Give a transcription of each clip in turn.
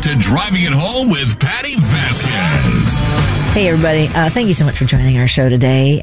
to Driving It Home with Patty Vasquez. Hey, everybody. Thank you so much for joining our show today.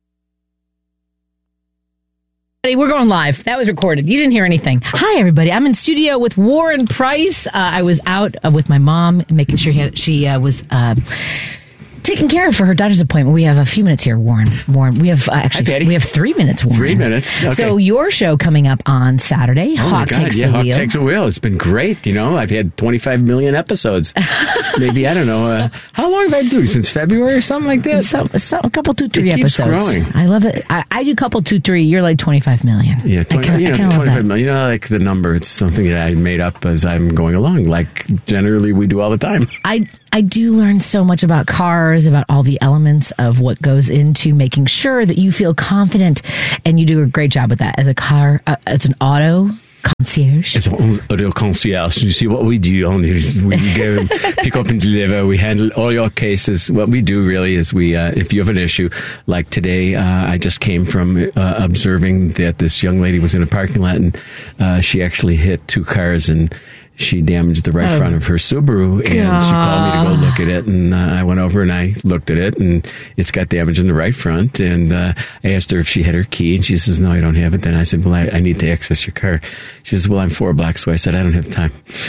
We're going live. That was recorded. You didn't hear anything. Hi, everybody. I'm in studio with Warren Price. I was out with my mom, making sure she was taking care of for her doctor's appointment. We have a few minutes here, Warren. We have we have 3 minutes, Warren. 3 minutes. Okay. So your show coming up on Saturday. Hawk Takes the Wheel. Hawk Takes the Wheel. It's been great. You know, I've had 25 million episodes. Maybe, I don't know. How long have I been doing? Since February or something like that? A couple, 2-3 episodes. It keeps growing. I love it. I do a couple, 2-3. You're like 25 million. Yeah, 25 million. You know, like the number. It's something that I made up as I'm going along. Like generally we do all the time. I do learn so much about cars, about all the elements of what goes into making sure that you feel confident, and you do a great job with that as as an auto concierge. It's an auto concierge. You see what we do on here. We go pick up and deliver. We handle all your cases. What we do really is if you have an issue, like today, I just came from observing that this young lady was in a parking lot and she actually hit 2 cars and she damaged the right front of her Subaru, and she called me to go look at it, and I went over and I looked at it, and it's got damage in the right front, and I asked her if she had her key, and she says, no, I don't have it. Then I said, well, I need to access your car. She says, well, I'm 4 blocks away. I said, I don't have time.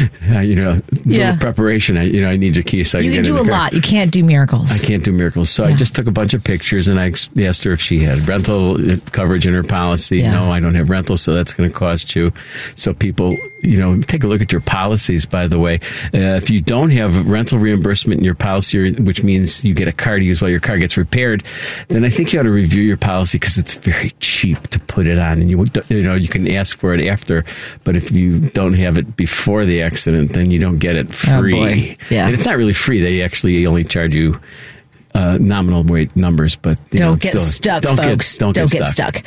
Little preparation. I need your key so I can get in the car. You can do a lot. You can't do miracles. I can't do miracles. So I just took a bunch of pictures, and I asked her if she had rental coverage in her policy. Yeah. No, I don't have rental, so that's going to cost you. So people, take a look at your policies, by the way. If you don't have rental reimbursement in your policy, which means you get a car to use while your car gets repaired, then I think you ought to review your policy because it's very cheap to put it on, and you can ask for it after. But if you don't have it before the accident, then you don't get it free. Oh boy. Yeah. And it's not really free. They actually only charge you nominal weight numbers, but don't get stuck, folks. Don't get stuck.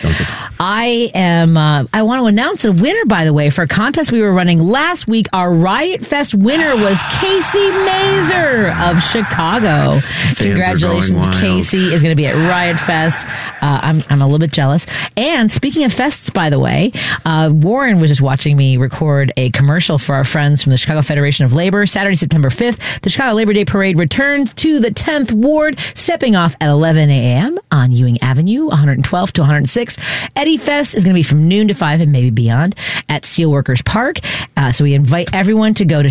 I want to announce a winner, by the way, for a contest we were running last week. Our Riot Fest winner was Casey Mazer of Chicago. Congratulations, Casey is going to be at Riot Fest. I'm a little bit jealous. And speaking of fests, by the way, Warren was just watching me record a commercial for our friends from the Chicago Federation of Labor. Saturday, September 5th, the Chicago Labor Day Parade returns to the 10th Ward, stepping off at 11 a.m. on Ewing Avenue, 112 to 106. Eddie Fest is going to be from noon to 5 and maybe beyond at Steelworkers Park. So we invite everyone to go to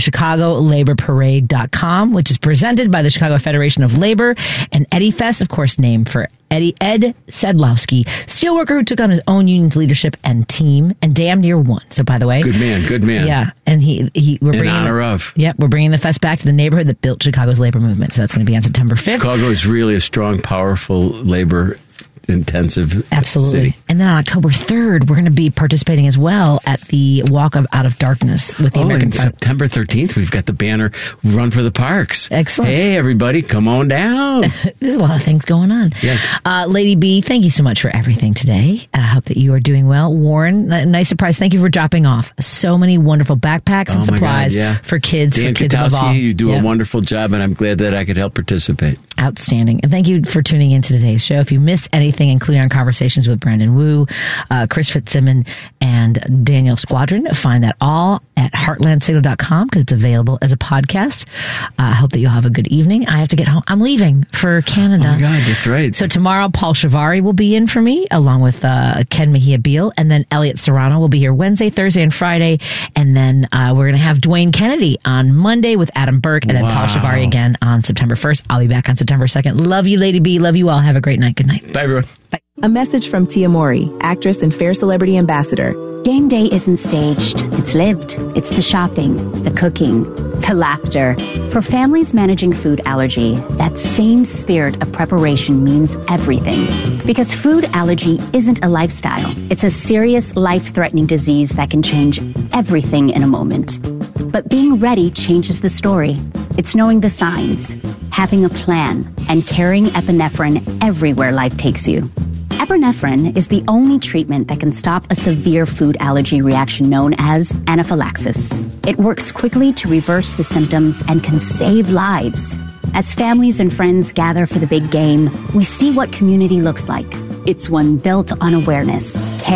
ChicagoLaborParade.com, which is presented by the Chicago Federation of Labor. And Eddie Fest, of course, named for Ed Sedlowski, steelworker who took on his own union's leadership and team and damn near won. So, by the way, good man. Yeah, and we're bringing the fest back to the neighborhood that built Chicago's labor movement. So that's going to be on September 5th. Chicago is really a strong, powerful labor intensive absolutely city. And then on October 3rd we're going to be participating as well at the Walk of Out of Darkness with the American September 13th we've got the banner Run for the Parks. Excellent. Hey everybody, come on down. There's a lot of things going on. Lady B, thank you so much for everything today. I hope that you are doing well. Warren, nice surprise. Thank you for dropping off so many wonderful backpacks and supplies for kids. Dan Katowski, you do a wonderful job, and I'm glad that I could help participate. Outstanding. And thank you for tuning in to today's show. If you missed anything, including our conversations with Brandon Wu, Chris Fitzsimmon, and Daniel Squadron, find that all at heartlandsignal.com because it's available as a podcast. I hope that you'll have a good evening. I have to get home. I'm leaving for Canada. Oh my God, that's right. So tomorrow, Paul Shivari will be in for me, along with Ken Mejia Beal, and then Elliot Serrano will be here Wednesday, Thursday, and Friday. And then we're going to have Dwayne Kennedy on Monday with Adam Burke, and then Paul Shivari again on September 1st. I'll be back on September 2nd. Love you, Lady B. Love you all. Have a great night. Good night. Bye, everyone. Bye. A message from Tia Mori, actress and Fair Celebrity Ambassador. Game day isn't staged. It's lived. It's the shopping, the cooking, the laughter. For families managing food allergy, that same spirit of preparation means everything. Because food allergy isn't a lifestyle. It's a serious, life-threatening disease that can change everything in a moment. But being ready changes the story. It's knowing the signs, having a plan, and carrying epinephrine everywhere life takes you. Epinephrine is the only treatment that can stop a severe food allergy reaction known as anaphylaxis. It works quickly to reverse the symptoms and can save lives. As families and friends gather for the big game, we see what community looks like. It's one built on awareness, care,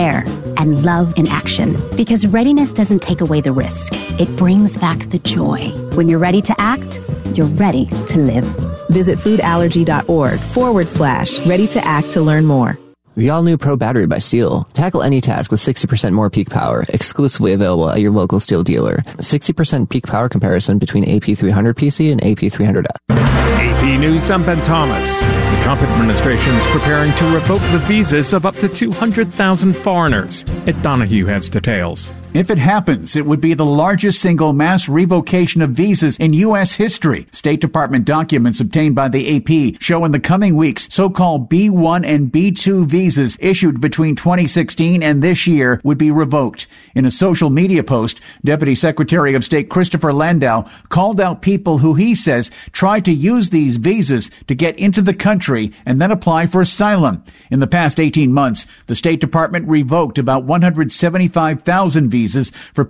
and love in action. Because readiness doesn't take away the risk. It brings back the joy. When you're ready to act, you're ready to live. Visit foodallergy.org/ready to act to learn more. The all-new Pro Battery by Steel. Tackle any task with 60% more peak power, exclusively available at your local Steel dealer. 60% peak power comparison between AP300 PC and AP300F. AP News, I'm Ben Thomas. The Trump administration is preparing to revoke the visas of up to 200,000 foreigners. Ed Donahue has details. If it happens, it would be the largest single mass revocation of visas in U.S. history. State Department documents obtained by the AP show in the coming weeks so-called B1 and B2 visas issued between 2016 and this year would be revoked. In a social media post, Deputy Secretary of State Christopher Landau called out people who he says tried to use these visas to get into the country and then apply for asylum. In the past 18 months, the State Department revoked about 175,000 visas for